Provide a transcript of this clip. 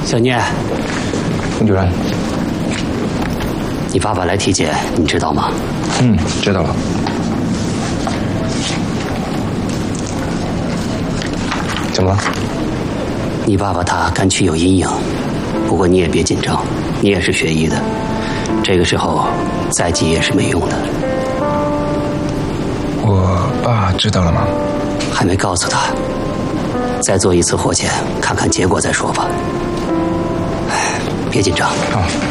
小聂， 冯主任， 你爸爸来体检，你知道吗？ 知道了。怎么了？ 你爸爸他肝区有阴影，不过你也别紧张，你也是学医的，这个时候再急也是没用的。 我爸知道了吗？ 还没告诉他，再做一次活检，看看结果再说吧。别紧张。 好。